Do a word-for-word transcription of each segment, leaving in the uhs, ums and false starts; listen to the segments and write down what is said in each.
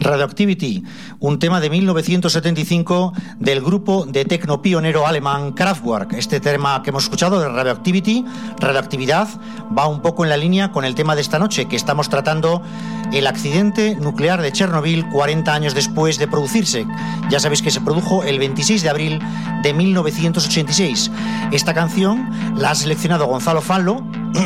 Radioactivity, un tema de mil novecientos setenta y cinco del grupo de tecno pionero alemán Kraftwerk. Este tema que hemos escuchado de Radioactivity, radioactividad, va un poco en la línea con el tema de esta noche, que estamos tratando el accidente nuclear de Chernobyl cuarenta años después de producirse. Ya sabéis que se produjo el veintiséis de abril de mil novecientos ochenta y seis. Esta canción la ha seleccionado Gonzalo Fanlo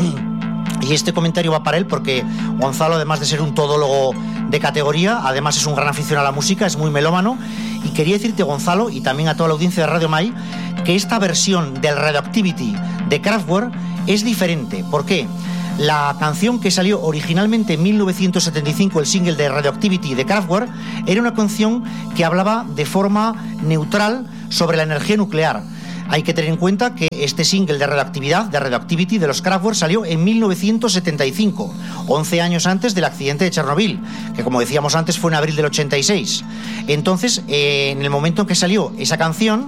y este comentario va para él porque Gonzalo, además de ser un todólogo de categoría, además es un gran aficionado a la música, es muy melómano. Y quería decirte, Gonzalo, y también a toda la audiencia de Radio Mai, que esta versión del Radioactivity de Kraftwerk es diferente. ¿Por qué? La canción que salió originalmente en mil novecientos setenta y cinco, el single de Radioactivity de Kraftwerk, era una canción que hablaba de forma neutral sobre la energía nuclear. Hay que tener en cuenta que este single de radioactividad, de Radioactivity, de los Kraftwerk, salió en mil novecientos setenta y cinco, once años antes del accidente de Chernobyl, que como decíamos antes fue en abril del ochenta y seis. Entonces, eh, en el momento en que salió esa canción,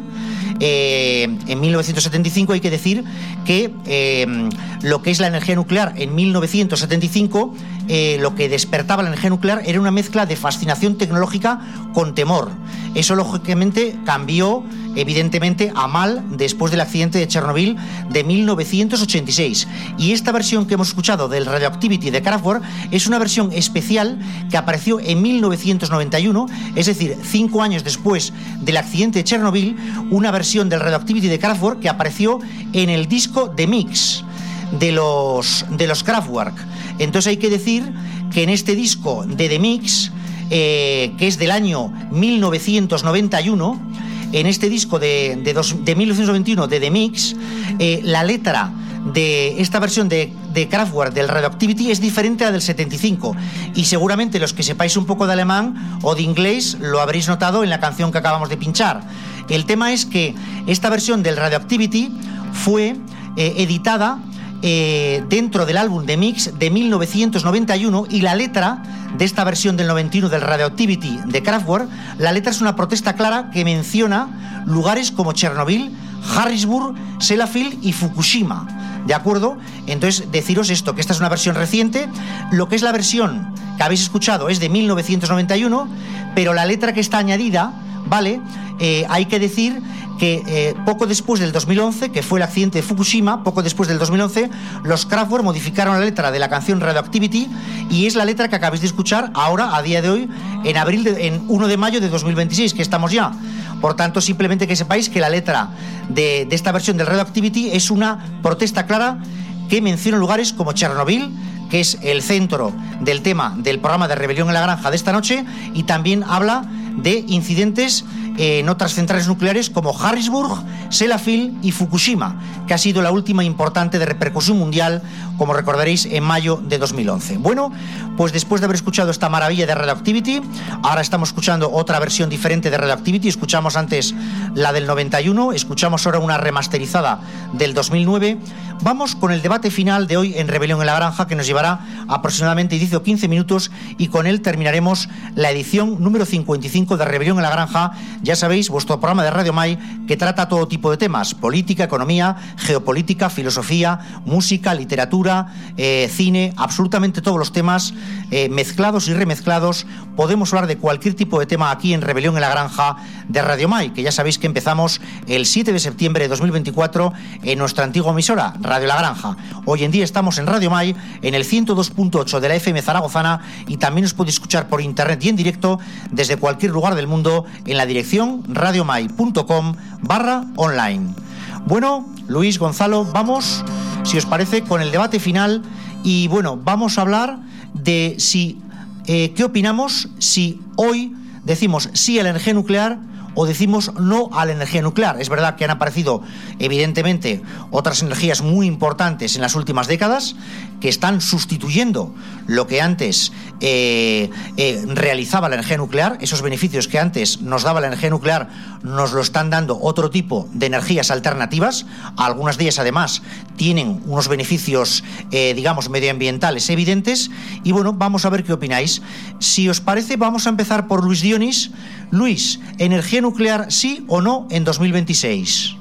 eh, en mil novecientos setenta y cinco, hay que decir que eh, lo que es la energía nuclear en mil novecientos setenta y cinco, eh, lo que despertaba la energía nuclear era una mezcla de fascinación tecnológica con temor. Eso lógicamente cambió evidentemente a mal después del accidente de Chernobyl de mil novecientos ochenta y seis. Y esta versión que hemos escuchado del Radioactivity de Kraftwerk es una versión especial que apareció en mil novecientos noventa y uno, es decir, cinco años después del accidente de Chernobyl, una versión del Radioactivity de Kraftwerk que apareció en el disco The Mix de los, de los Kraftwerk. Entonces hay que decir que en este disco de The Mix, eh, que es del año mil novecientos noventa y uno, en este disco de, de, dos, de mil novecientos noventa y uno de The Mix, eh, la letra de esta versión de, de Kraftwerk del Radioactivity es diferente a la del setenta y cinco, y seguramente los que sepáis un poco de alemán o de inglés lo habréis notado en la canción que acabamos de pinchar. El tema es que esta versión del Radioactivity fue eh, editada Eh, dentro del álbum The Mix de mil novecientos noventa y uno, y la letra de esta versión del noventa y uno del Radioactivity de Kraftwerk, la letra es una protesta clara que menciona lugares como Chernobyl, Harrisburg, Sellafield y Fukushima. ¿De acuerdo? Entonces, deciros esto, que esta es una versión reciente. Lo que es la versión que habéis escuchado es de mil novecientos noventa y uno, pero la letra que está añadida, ¿vale? Eh, hay que decir que eh, poco después del dos mil once, que fue el accidente de Fukushima, poco después del dos mil once, los Kraftwerk modificaron la letra de la canción Radioactivity, y es la letra que acabáis de escuchar ahora, a día de hoy, en abril de, en primero de mayo de dos mil veintiséis, que estamos ya. Por tanto, simplemente que sepáis que la letra de, de esta versión del Radioactivity es una protesta clara que menciona lugares como Chernobyl, que es el centro del tema del programa de Rebelión en la Granja de esta noche, y también habla de incidentes en otras centrales nucleares como Harrisburg, Sellafield y Fukushima, que ha sido la última importante de repercusión mundial, como recordaréis, en mayo de dos mil once. Bueno, pues después de haber escuchado esta maravilla de Radioactivity, ahora estamos escuchando otra versión diferente de Radioactivity. Escuchamos antes la del noventa y uno, escuchamos ahora una remasterizada del dos mil nueve. Vamos con el debate final de hoy en Rebelión en la Granja, que nos llevará aproximadamente diez o quince minutos, y con él terminaremos la edición número cincuenta y cinco de Rebelión en la Granja. Ya sabéis, vuestro programa de Radio Mai, que trata todo tipo de temas: política, economía, geopolítica, filosofía, música, literatura, eh, cine, absolutamente todos los temas, eh, mezclados y remezclados. Podemos hablar de cualquier tipo de tema aquí en Rebelión en la Granja de Radio Mai, que ya sabéis que empezamos el siete de septiembre de dos mil veinticuatro en nuestra antigua emisora, Radio La Granja. Hoy en día estamos en Radio Mai, en el ciento dos punto ocho de la F M zaragozana, y también os podéis escuchar por internet y en directo desde cualquier lugar del mundo en la dirección radiomai punto com barra online. Bueno, Luis, Gonzalo, vamos, si os parece, con el debate final. Y bueno, vamos a hablar de si eh, qué opinamos si hoy decimos sí a la energía nuclear o decimos no a la energía nuclear. Es verdad que han aparecido, evidentemente, otras energías muy importantes en las últimas décadas que están sustituyendo lo que antes eh, eh, realizaba la energía nuclear. Esos beneficios que antes nos daba la energía nuclear nos lo están dando otro tipo de energías alternativas. Algunas de ellas, además, tienen unos beneficios, eh, digamos, medioambientales evidentes. Y bueno, vamos a ver qué opináis. Si os parece, vamos a empezar por Luis Dionis. Luis, ¿energía nuclear sí o no en dos mil veintiséis?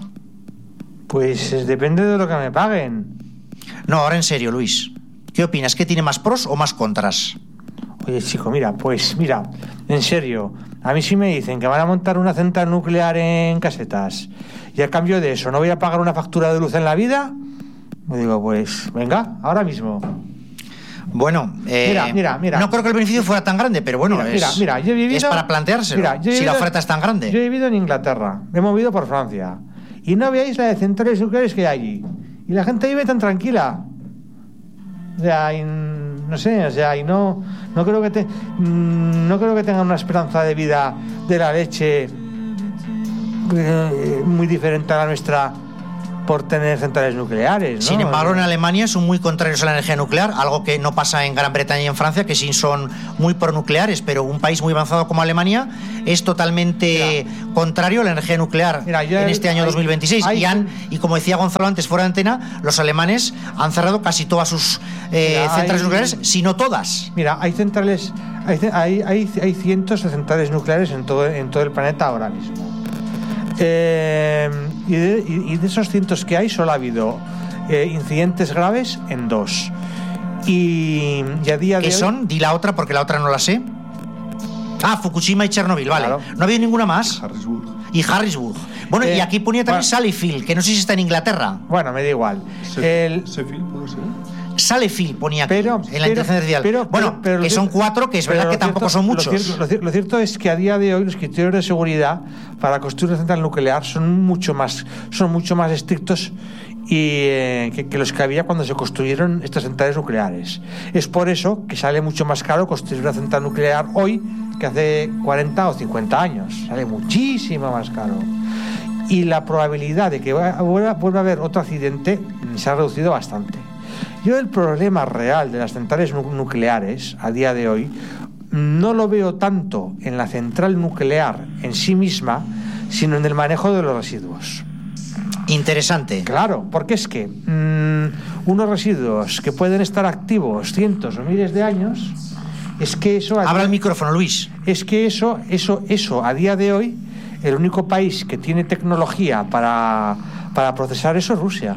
Pues depende de lo que me paguen. No, ahora en serio, Luis. ¿Qué opinas? ¿Qué tiene más pros o más contras? Oye, chico, mira, pues mira, En serio, a mí sí me dicen que van a montar una central nuclear en Casetas y a cambio de eso no voy a pagar una factura de luz en la vida, me digo, pues venga, ahora mismo. Bueno, eh, mira, mira, mira. no creo que el beneficio fuera tan grande, pero bueno, mira, es, mira, mira, yo he vivido, es para planteárselo, mira, yo he si vivido, la oferta es tan grande. Yo he vivido en Inglaterra, me he movido por Francia y no veáis la de centrales nucleares que hay allí. Y la gente vive tan tranquila. O sea, y, no sé, o sea, y no, no creo que te, no creo que tengan una esperanza de vida de la leche eh, muy diferente a la nuestra por tener centrales nucleares, ¿no? Sin embargo, en Alemania son muy contrarios a la energía nuclear, algo que no pasa en Gran Bretaña y en Francia, que sí son muy pronucleares, pero un país muy avanzado como Alemania es totalmente mira, contrario a la energía nuclear mira, en este año hay, dos mil veintiséis. Hay, y, han, y como decía Gonzalo antes fuera de antena, los alemanes han cerrado casi todas sus eh, mira, centrales hay, nucleares, si no todas. Mira, hay centrales, hay, hay, hay, hay cientos de centrales nucleares en todo, en todo el planeta ahora mismo. Eh, y, de, y de esos cientos que hay solo ha habido eh, incidentes graves en dos y, y a día de ¿qué hoy, son? Di la otra porque la otra no la sé. Ah, Fukushima y Chernobyl, vale. Claro. ¿No había ninguna más? Harrisburg. Y Harrisburg. Bueno, eh, y aquí ponía también bueno, Sallyfield, que no sé si está en Inglaterra. Bueno, me da igual. El... ¿Sheffield puede ser? Sallyfield ponía aquí pero, en la pero, inteligencia artificial. Pero, bueno, pero, pero que son cierto, cuatro, que es verdad que tampoco cierto, son muchos. Lo cierto, lo, cierto, lo cierto es que a día de hoy los criterios de seguridad para construir una central nuclear son mucho más, son mucho más estrictos y, eh, que, que los que había cuando se construyeron estas centrales nucleares. Es por eso que sale mucho más caro construir una central nuclear hoy que hace cuarenta o cincuenta años. Sale muchísimo más caro. Y la probabilidad de que vuelva, vuelva a haber otro accidente se ha reducido bastante. Yo el problema real de las centrales nu- nucleares a día de hoy no lo veo tanto en la central nuclear en sí misma, sino en el manejo de los residuos. Interesante. Claro, porque es que mmm, unos residuos que pueden estar activos cientos o miles de años, es que eso... Abra día, el micrófono, Luis. Es que eso, eso, eso a día de hoy, el único país que tiene tecnología para, para procesar eso es Rusia.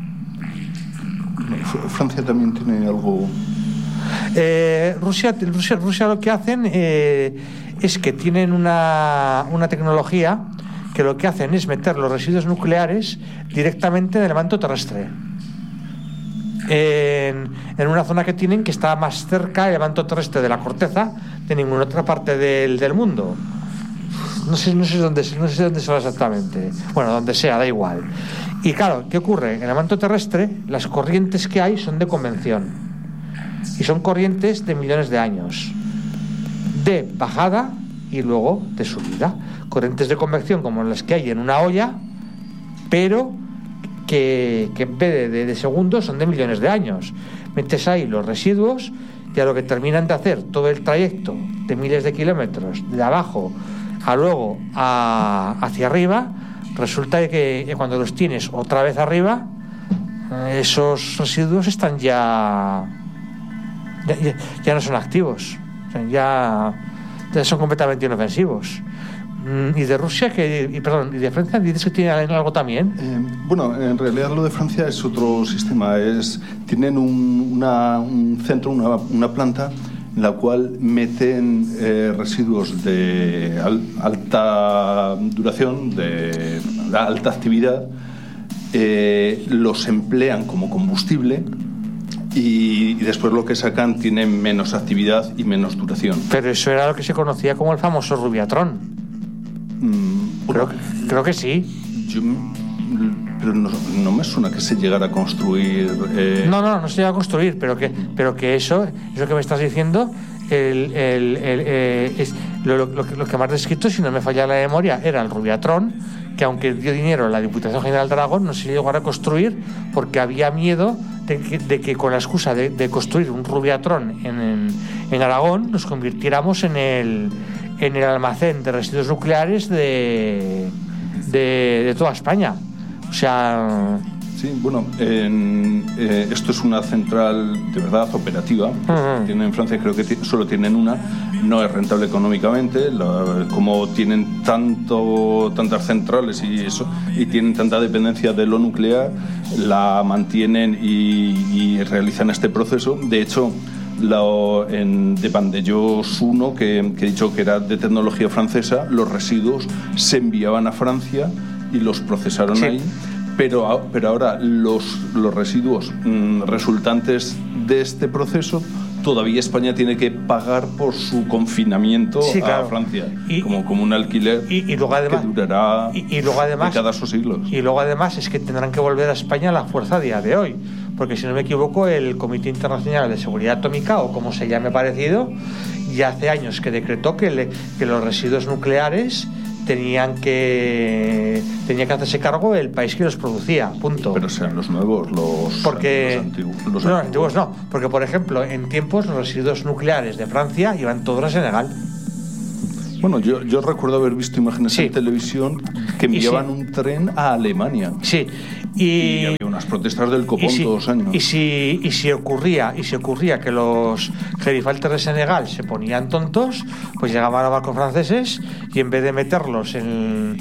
Francia también tiene algo. Eh, Rusia, Rusia, Rusia lo que hacen eh, es que tienen una, una tecnología que lo que hacen es meter los residuos nucleares directamente en el manto terrestre. En, en una zona que tienen que está más cerca del manto terrestre de la corteza de ninguna otra parte del, del mundo. No sé, no sé dónde, no sé dónde son exactamente. Bueno, donde sea, da igual. Y claro, ¿qué ocurre? En el manto terrestre las corrientes que hay son de convección y son corrientes de millones de años, de bajada y luego de subida. Corrientes de convección como las que hay en una olla, pero que, que en vez de, de, de segundos son de millones de años. Metes ahí los residuos y a lo que terminan de hacer todo el trayecto de miles de kilómetros de abajo a luego a, hacia arriba, resulta que cuando los tienes otra vez arriba, esos residuos están ya ya, ya, ya no son activos, o sea, ya, ya son completamente inofensivos. ¿Y de Rusia que y perdón y de Francia dices que tiene algo también? Eh, bueno, en realidad lo de Francia es otro sistema. Es tienen un, una, un centro, una, una planta en la cual meten eh, residuos de al, alta duración, de, de alta actividad, eh, los emplean como combustible y, y después lo que sacan tiene menos actividad y menos duración. Pero eso era lo que se conocía como el famoso Rubiatrón. Mm, creo, creo que sí. Yo, pero no, no me suena que se llegara a construir. Eh... No, no, no se llega a construir, pero que, pero que eso, eso que me estás diciendo, el, el, el, eh, es, lo, lo, lo, lo que más descrito, si no me falla la memoria, era el Rubiatrón, que aunque dio dinero a la Diputación General de Aragón, no se llegó a construir porque había miedo de que, de que con la excusa de, de construir un Rubiatrón en, en, en Aragón nos convirtiéramos en el, en el almacén de residuos nucleares de, de, de toda España. O sea... Sí, bueno, en, eh, esto es una central de verdad operativa. Uh-huh. Tienen en Francia, creo que t- solo tienen una. No es rentable económicamente. La, como tienen tanto, tantas centrales y eso, y tienen tanta dependencia de lo nuclear, la mantienen y, y realizan este proceso. De hecho, la, en, de Vandellós uno, que, que he dicho que era de tecnología francesa, los residuos se enviaban a Francia y los procesaron sí. ahí. Pero, pero ahora los, los residuos mmm, resultantes de este proceso, todavía España tiene que pagar por su confinamiento sí, claro. a Francia, y, como, como un alquiler y, y luego además, que durará y, y luego además, décadas o siglos. Y luego además es que tendrán que volver a España a la fuerza a día de hoy, porque si no me equivoco el Comité Internacional de Seguridad Atómica, o como se llame parecido, ya hace años que decretó que, le, que los residuos nucleares tenían que tenía que hacerse cargo el país que los producía, punto. Pero sean los nuevos, los, porque, los antiguos. Los no, los antiguos. antiguos no, porque por ejemplo en tiempos los residuos nucleares de Francia iban todos a Senegal. Bueno, yo, yo recuerdo haber visto imágenes sí. en televisión que enviaban sí. un tren a Alemania. Sí. Y, y había unas protestas del copón si, todos los años. Y si, y si ocurría, y si ocurría que los gerifaltes de Senegal se ponían tontos, pues llegaban a barcos franceses y en vez de meterlos en,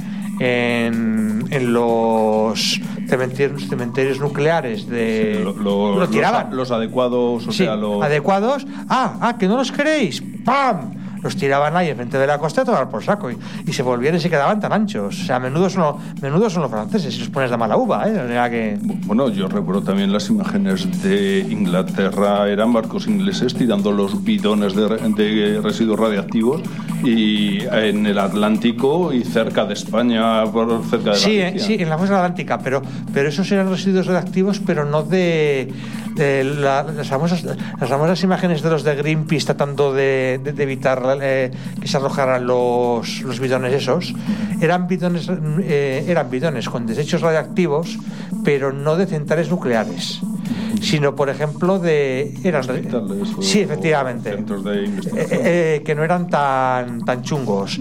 en, en los cementerios, cementerios nucleares de sí, lo, lo, lo tiraban. Los, los adecuados, o sí, sea, los adecuados. Ah, ah, que no los queréis. ¡Pam! Los tiraban ahí enfrente de la costa a tomar por saco y, y se volvían y se quedaban tan anchos. O sea, menudo son, los, menudo son los franceses si los pones de mala uva, ¿eh? O sea que... Bueno, yo recuerdo también las imágenes de Inglaterra, eran barcos ingleses tirando los bidones de, de residuos radiactivos y en el Atlántico y cerca de España, por cerca de sí, Galicia. Sí, en la fosa atlántica, pero, pero esos eran residuos radiactivos, pero no de... de la, las, famosas, las famosas imágenes de los de Greenpeace tratando de, de, de evitar eh, que se arrojaran los, los bidones esos. Eran bidones, eh, eran bidones con desechos radiactivos, pero no de centrales nucleares, sino por ejemplo de eran sí, efectivamente, centros de investigación. Eh, eh, que no eran tan tan chungos.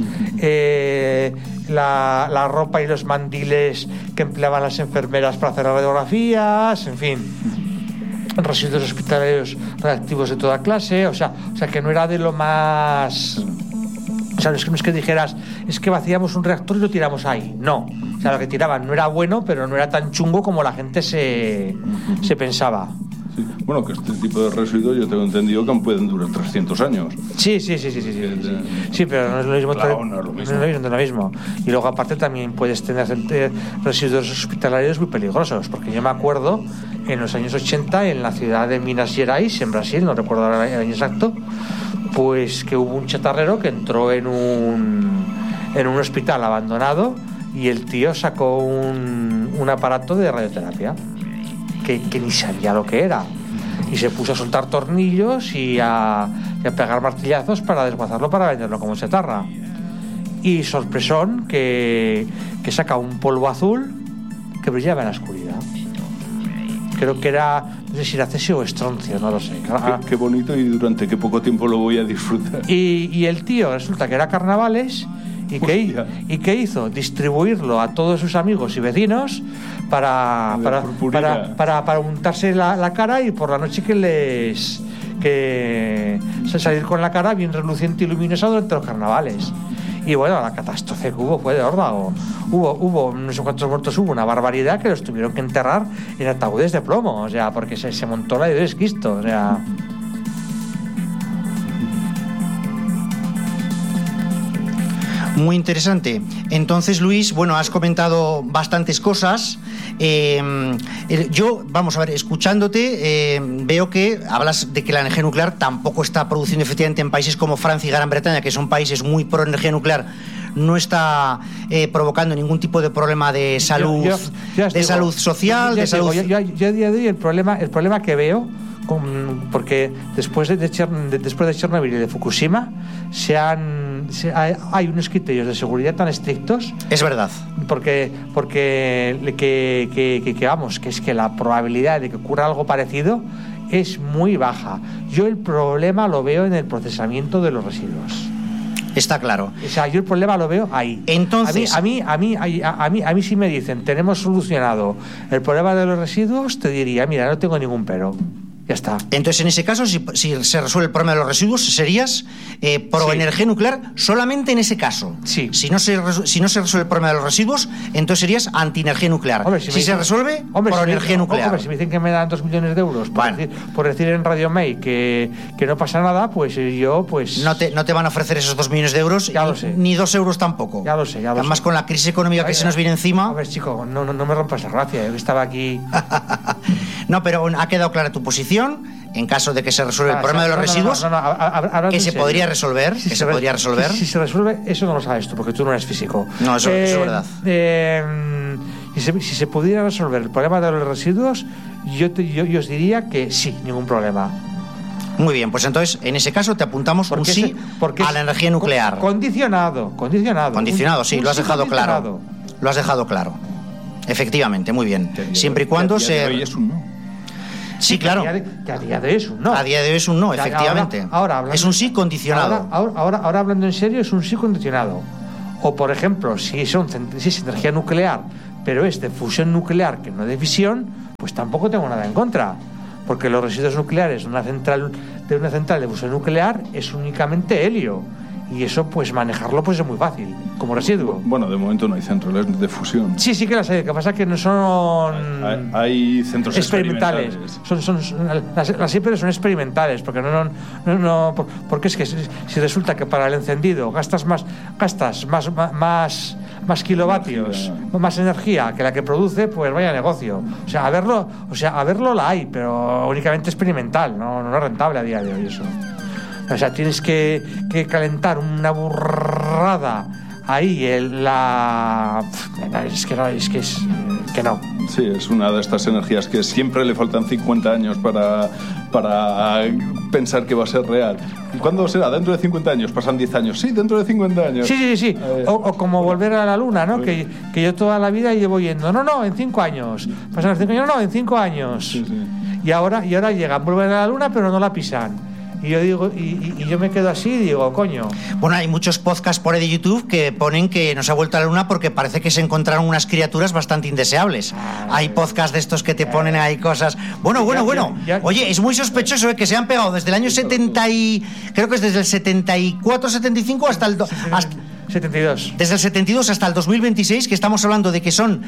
eh, la, la ropa y los mandiles que empleaban las enfermeras para hacer las radiografías, en fin, residuos hospitalarios radiactivos de toda clase, o sea, o sea que no era de lo más, o sea, no es que, no es que dijeras, es que vaciamos un reactor y lo tiramos ahí, no, o sea, lo que tiraban no era bueno, pero no era tan chungo como la gente se, se pensaba. Sí. Bueno, que este tipo de residuos yo tengo entendido que pueden durar trescientos años. Sí, sí, sí, sí, sí, sí, sí. Sí, pero no es lo mismo. Claro, no es lo mismo. No es lo mismo. Y luego aparte también puedes tener residuos hospitalarios muy peligrosos, porque yo me acuerdo en los años ochenta en la ciudad de Minas Gerais, en Brasil, no recuerdo ahora el año exacto, pues que hubo un chatarrero que entró en un en un hospital abandonado y el tío sacó un, un aparato de radioterapia que, que ni sabía lo que era y se puso a soltar tornillos y a, y a pegar martillazos para desguazarlo para venderlo como chatarra. Y sorpresón que, que saca un polvo azul que brillaba en la oscuridad. Creo que era, no sé si era cesio o estroncio, no lo sé. Qué, qué bonito, y durante qué poco tiempo lo voy a disfrutar. Y, y el tío resulta que era carnavales. ¿Y qué, ¿Y qué hizo? Distribuirlo a todos sus amigos y vecinos para, para, para, para, para untarse la, la cara y por la noche que les que salir con la cara bien reluciente y luminosa durante los carnavales. Y bueno, la catástrofe que hubo fue de horda. Hubo, hubo no sé cuántos muertos hubo, una barbaridad, que los tuvieron que enterrar en ataúdes de plomo, o sea, porque se, se montó la de esquisto, o sea... Muy interesante. Entonces, Luis, bueno, has comentado bastantes cosas. Eh, yo, vamos a ver, escuchándote, eh, veo que hablas de que la energía nuclear tampoco está produciendo efectivamente en países como Francia y Gran Bretaña, que son países muy pro energía nuclear, no está eh, provocando ningún tipo de problema de salud, yo, yo, de digo, salud social, de salud. Yo, yo, yo, yo, yo el problema, el problema que veo, con, porque después de, de, de después de Chernobyl y de Fukushima se han se, hay, hay unos criterios de seguridad tan estrictos. Es verdad. Porque porque que, que, que, que vamos, que es que la probabilidad de que ocurra algo parecido es muy baja. Yo el problema lo veo en el procesamiento de los residuos. Está claro. O sea, yo el problema lo veo ahí. Entonces, a mí, a mí, a mí, a mí, a mí si me dicen tenemos solucionado el problema de los residuos, te diría, mira, no tengo ningún pero. Ya está. Entonces, en ese caso, si, si se resuelve el problema de los residuos, serías eh, pro Sí. energía nuclear solamente en ese caso. Sí. Si no se resu- si no se resuelve el problema de los residuos, entonces serías anti-energía nuclear. Hombre, si me se dicen- resuelve, hombre, pro si me- energía nuclear. hombre, si me dicen que me dan dos millones de euros por, Bueno. decir, por decir en Radio May que, que no pasa nada, pues eh, yo, pues... No te, no te van a ofrecer esos dos millones de euros, Ya lo ni- sé. ni dos euros tampoco. Ya lo sé, ya lo Además, sé. con la crisis económica que Ay, se nos viene encima. A ver, chico, no, no, no me rompas la gracia, yo estaba aquí... No, pero ha quedado clara tu posición. En caso de que se resuelva el Ah, problema sí, de los no, no, residuos, no, no, no, a- a- hablando que en se serio. podría resolver, Si que se re- podría resolver. Si, si se resuelve, eso no lo sabes tú, porque tú no eres físico. No, eso- eso es verdad. eh, si, se, si se pudiera resolver el problema de los residuos, yo, te- yo, yo os diría que sí, ningún problema. Muy bien, pues entonces, en ese caso, te apuntamos un Porque sí es- porque a es la energía nuclear. con- Condicionado, condicionado. Condicionado, Un- sí, un lo has sí dejado claro. condicionado. Lo has dejado claro. Efectivamente, muy bien. Que a día de Siempre y hoy- cuando que a día de se... hoy es un no. Sí, claro. Que a día de, que a día de hoy es un no. A día de hoy es un no, Que ahora- efectivamente. ahora hablando- Es un sí condicionado. Ahora, ahora, ahora, ahora hablando en serio, es un sí condicionado. O, por ejemplo, si, son, cent- si es energía nuclear, pero es de fusión nuclear que no de fisión, pues tampoco tengo nada en contra. Porque los residuos nucleares de una central de, una central de fusión nuclear es únicamente helio. Y eso, pues manejarlo pues es muy fácil, como residuo. Bueno, de momento no hay centrales de fusión. Sí, sí que las hay. Lo que pasa es que no son... Hay, hay centros experimentales. experimentales. Son, son, son- las, las híperes son experimentales, porque no, no, no, no- por- porque es que si, si resulta que para el encendido gastas más, gastas más, más, más, más kilovatios, Energía. más energía que la que produce, pues vaya negocio. O sea, a verlo, o sea, a verlo la hay, pero únicamente experimental, no, no es rentable a día de hoy eso. O sea, tienes que, que calentar una burrada ahí el, la es que no, es que es que no. Sí, es una de estas energías que siempre le faltan cincuenta años para, para pensar que va a ser real. ¿Y cuándo será? ¿Dentro de cincuenta años? ¿Pasan diez años? Sí, dentro de cincuenta años. Sí, sí, sí. Eh, O, o como volver a la luna, ¿no? Que, que yo toda la vida llevo yendo. No, no, en cinco años. Pasan los cinco años, no, no, en cinco años. Sí, sí. Y ahora, y ahora llegan, vuelven a la luna, pero no la pisan. Y yo digo, y, y- y yo me quedo así y digo, coño. Bueno, hay muchos podcasts por ahí de YouTube que ponen que nos ha vuelto a la luna porque parece que se encontraron unas criaturas bastante indeseables. Hay podcasts de estos que te ponen ahí cosas. Bueno, bueno, Ya, bueno. ya, ya. Oye, es muy sospechoso ¿eh? que se han pegado desde el año setenta y... Creo que es desde el setenta y cuatro, setenta y cinco hasta el... do- hasta- setenta y dos. Desde el setenta y dos hasta el dos mil veintiséis, que estamos hablando de que son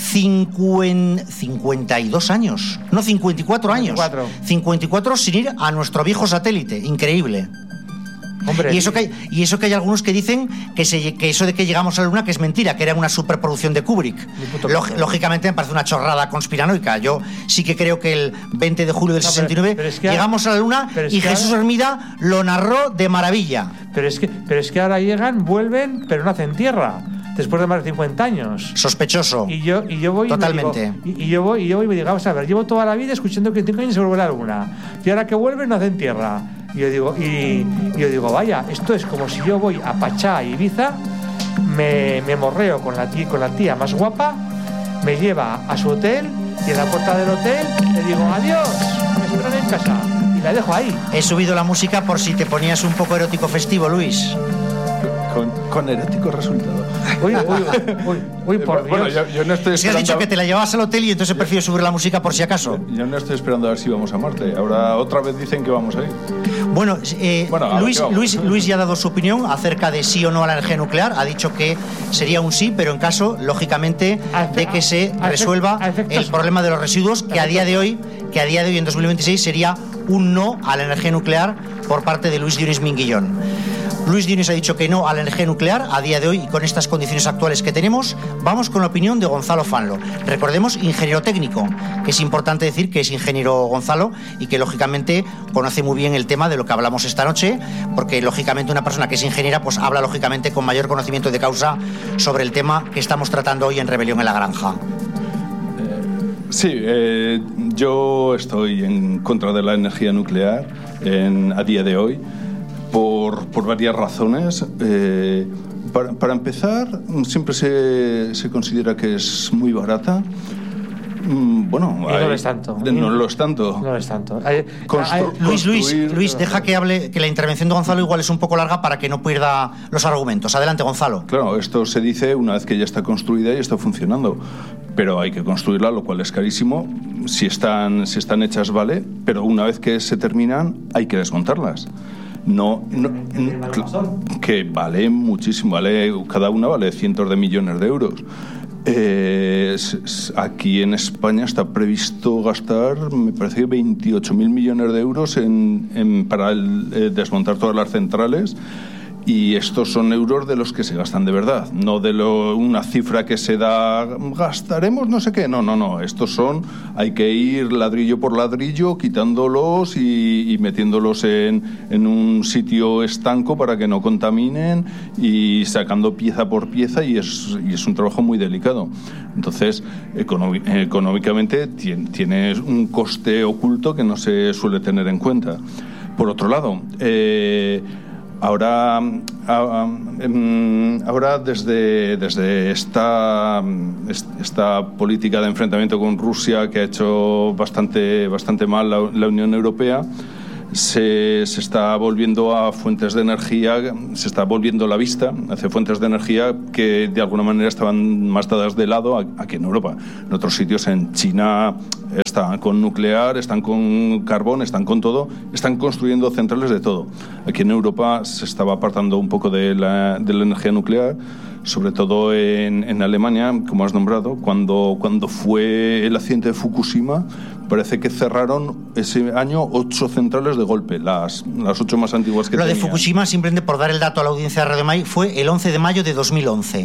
cincuenta, cincuenta y dos años, no cincuenta y cuatro años. cincuenta y cuatro. cincuenta y cuatro sin ir a nuestro viejo satélite. Increíble. Hombre. Y eso, que hay, y eso que hay algunos que dicen que, se, que eso de que llegamos a la Luna que es mentira, que era una superproducción de Kubrick. Ni puto Lóg- caso. lógicamente me parece una chorrada conspiranoica. Yo sí que creo que el veinte de julio del No, pero- sesenta y nueve pero es que ahora- llegamos a la Luna pero es y que Jesús ahora- Hermida lo narró de maravilla. Pero es que, pero es que ahora llegan, vuelven, pero no hacen tierra. Después de más de cincuenta años. Sospechoso. Y yo, y yo voy y me Totalmente. digo- y, y yo voy y yo voy y me digo, vamos a ver, llevo toda la vida escuchando que en cinco años se vuelve a la luna. Y ahora que vuelven no hacen tierra. Y yo digo, y, y yo digo, vaya, esto es como si yo voy a Pachá, Ibiza, me, me morreo con la tía, con la tía más guapa, me lleva a su hotel y en la puerta del hotel le digo, adiós, me esperan en casa. Y la dejo ahí. He subido la música por si te ponías un poco erótico festivo, Luis. Con, con erótico resultado. Uy, uy, uy, uy, por Bueno, Dios. yo, yo no estoy Es que has esperando. dicho que te la llevabas al hotel y entonces prefiero subir la música por si acaso. Yo no estoy esperando a ver si vamos a Marte. Ahora otra vez dicen que vamos a ir. Bueno, eh, Bueno, a ver, Luis, ¿qué vamos? Luis, Luis ya ha dado su opinión acerca de sí o no a la energía nuclear. Ha dicho que sería un sí, pero en caso, lógicamente, A efe- de que se a efe- resuelva a efectos- el problema de los residuos, que a día de hoy, que a día de hoy en dos mil veintiséis sería un no a la energía nuclear por parte de Luis Dionis Minguillón. Luis Dionis ha dicho que no a la energía nuclear a día de hoy y con estas condiciones actuales que tenemos. Vamos con la opinión de Gonzalo Fanlo. Recordemos, ingeniero técnico, que es importante decir que es ingeniero Gonzalo y que lógicamente conoce muy bien el tema de lo que hablamos esta noche, porque lógicamente una persona que es ingeniera pues habla lógicamente con mayor conocimiento de causa sobre el tema que estamos tratando hoy en Rebelión en la Granja. Sí, eh, yo estoy en contra de la energía nuclear en, a día de hoy por, por varias razones. Eh, para, para empezar, siempre se, se considera que es muy barata. Mm, bueno, y hay, no lo es tanto. No lo es tanto. No lo es tanto. Hay, Constru- hay, Luis, Luis, construir... Luis, deja que hable, que la intervención de Gonzalo igual es un poco larga para que no pierda los argumentos. Adelante, Gonzalo. Claro, esto se dice una vez que ya está construida y está funcionando, pero hay que construirla, lo cual es carísimo. Si están, si están hechas, vale, pero una vez que se terminan, hay que desmontarlas. No, no, no que vale muchísimo, vale, cada una vale cientos de millones de euros. Eh, aquí en España está previsto gastar, me parece que veintiocho mil millones de euros en, en, para el, eh, desmontar todas las centrales. Y estos son euros de los que se gastan de verdad, no de lo, una cifra que se da, gastaremos no sé qué, no, no, no, estos son, hay que ir ladrillo por ladrillo, quitándolos y, y metiéndolos en, en un sitio estanco para que no contaminen y sacando pieza por pieza y es, y es un trabajo muy delicado. Entonces, económic, económicamente tiene un coste oculto que no se suele tener en cuenta. Por otro lado, eh, Ahora, ahora desde, desde esta, esta política de enfrentamiento con Rusia que ha hecho bastante, bastante mal la, la Unión Europea, se, se está volviendo a fuentes de energía, se está volviendo la vista hacia fuentes de energía que de alguna manera estaban más dadas de lado aquí en Europa. En otros sitios, en China, están con nuclear, están con carbón, están con todo, están construyendo centrales de todo. Aquí en Europa se estaba apartando un poco de la, de la energía nuclear, sobre todo en, en Alemania, como has nombrado. Cuando, cuando fue el accidente de Fukushima, parece que cerraron ese año ocho centrales de golpe, las, las ocho más antiguas que Lo tenían. de Fukushima, simplemente por dar el dato a la audiencia de Radio Mai, fue el once de mayo de dos mil once.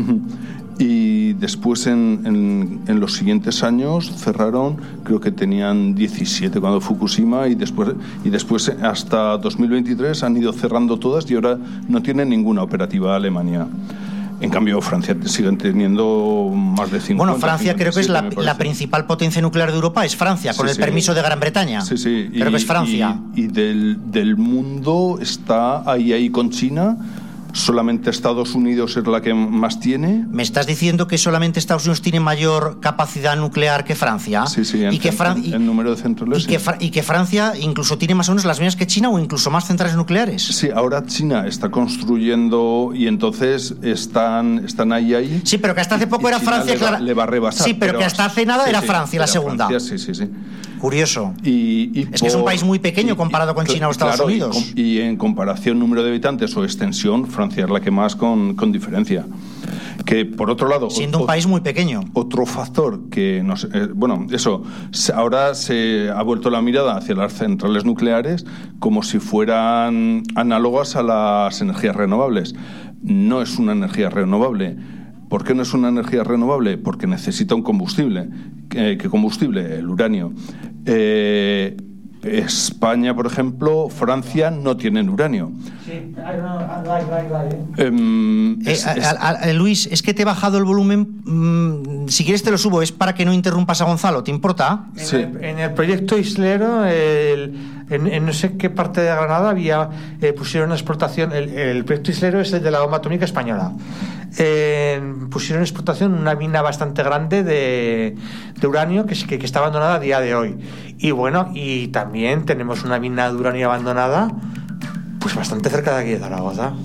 Y después en, en, en los siguientes años cerraron, creo que tenían diecisiete cuando Fukushima, y después, y después hasta dos mil veintitrés han ido cerrando todas y ahora no tienen ninguna operativa Alemania. En cambio, Francia siguen teniendo más de cincuenta. Bueno, Francia creo que es la, la principal potencia nuclear de Europa, es Francia, con sí, el sí. permiso de Gran Bretaña. Sí, sí. Creo y, que es Francia. Y, y del, del mundo está ahí, ahí con China. Solamente Estados Unidos es la que más tiene. ¿Me estás diciendo que solamente Estados Unidos tiene mayor capacidad nuclear que Francia? Sí, sí, en, y que Fran- en, en número de centrales. Y, sí. que Fra- y que Francia incluso tiene más o menos las mismas que China o incluso más centrales nucleares. Sí, ahora China está construyendo y entonces están, están ahí, ahí. Sí, pero que hasta hace poco y era China Francia. Le va, le va a rebasar. Sí, pero, pero que hasta hace nada sí, era sí, Francia la era segunda. Francia, sí, sí, sí. Curioso. Y, y es por, que es un país muy pequeño comparado con China o Estados claro, Unidos. Y, y en comparación número de habitantes o extensión, Francia es la que más con, con diferencia. Que por otro lado, siendo un o, país muy pequeño. Otro factor que no sé, eh, bueno, eso, ahora se ha vuelto la mirada hacia las centrales nucleares como si fueran análogas a las energías renovables. No es una energía renovable. ¿Por qué no es una energía renovable? Porque necesita un combustible. ¿Qué, qué combustible? El uranio. Eh, España, por ejemplo, Francia no tienen uranio. Sí, hay, hay, hay, hay. Eh, es, es... A, a, a, Luis, es que te he bajado el volumen. Mmm, si quieres te lo subo, es para que no interrumpas a Gonzalo. ¿Te importa? En, sí. el, en el proyecto Islero, el, en, en no sé qué parte de Granada había eh, pusieron una explotación. El, el proyecto Islero es el de la bomba atómica española. Eh, pusieron en explotación una mina bastante grande de, de uranio que, que, que está abandonada a día de hoy. Y bueno, y también tenemos una mina de uranio abandonada pues bastante cerca de aquí de Zaragoza.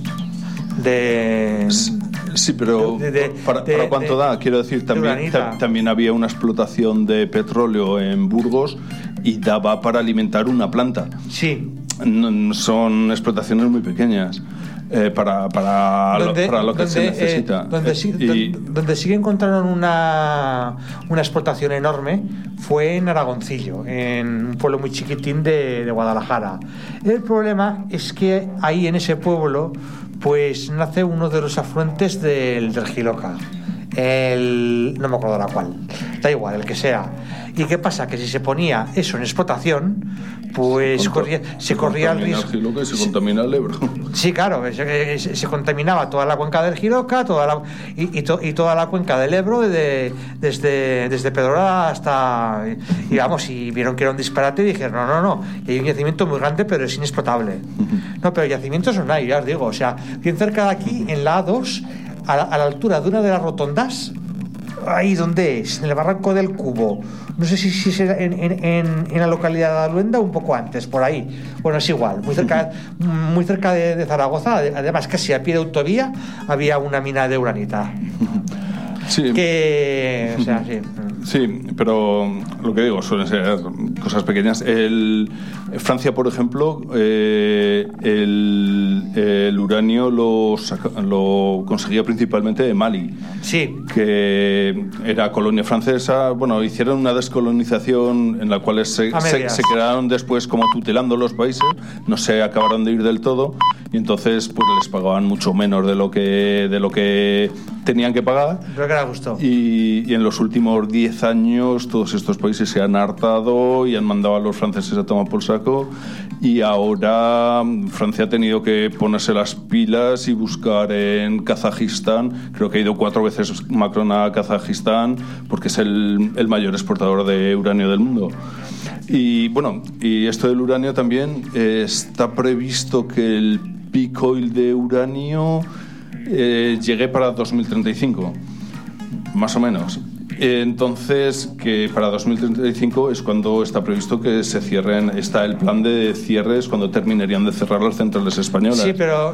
De... Sí, pero de, de, ¿para, de, ¿para cuánto de, da? Quiero decir, también, ta, también había una explotación de petróleo en Burgos y daba para alimentar una planta. Sí. No, son explotaciones muy pequeñas. Eh, para, para, donde, lo, para lo que donde, se necesita. Eh, donde, sí, y... donde, donde sí que encontraron una, una explotación enorme fue en Aragoncillo, en un pueblo muy chiquitín de, de Guadalajara. El problema es que ahí en ese pueblo pues nace uno de los afluentes del, del Giloca. El, no me acuerdo la cual, da igual, el que sea. ¿Y qué pasa? Que si se ponía eso en explotación, pues se corría, se se corría el riesgo. El Giloca y se contamina el Ebro. Sí, claro, se, se, se contaminaba toda la cuenca del Giloca, toda la, y, y, to, y toda la cuenca del Ebro, de, desde, desde Pedrola hasta. Y vamos, y vieron que era un disparate y dijeron: no, no, no, y hay un yacimiento muy grande, pero es inexplotable. Uh-huh. No, pero yacimientos no hay, ya os digo, o sea, bien cerca de aquí, en la A dos, a la, a la altura de una de las rotondas, ahí donde es, en el barranco del Cubo. No sé si, si es en, en, en, en la localidad de Aluenda o un poco antes, por ahí. Bueno, es igual, muy cerca, muy cerca de, de Zaragoza. Además, casi a pie de autovía había una mina de uranita. Sí. Que, o sea, sí. Sí, pero lo que digo, suelen ser cosas pequeñas. El, Francia, por ejemplo, eh, el, el uranio lo, saca, lo conseguía principalmente de Mali. Sí. Que era colonia francesa. Bueno, hicieron una descolonización en la cual se, se, se quedaron después como tutelando los países, no se acabaron de ir del todo, y entonces pues les pagaban mucho menos de lo que, de lo que tenían que pagar. Creo que era justo. Y, y en los últimos diez años todos estos países se han hartado y han mandado a los franceses a tomar por saco, y ahora Francia ha tenido que ponerse las pilas y buscar en Kazajistán. Creo que ha ido cuatro veces Macron a Kazajistán porque es el, el mayor exportador de uranio del mundo. Y bueno, y esto del uranio también, eh, está previsto que el peak oil de uranio eh, llegue para dos mil treinta y cinco, más o menos. Entonces, que para dos mil treinta y cinco es cuando está previsto que se cierren, está el plan de cierres, cuando terminarían de cerrar las centrales españolas. Sí, pero...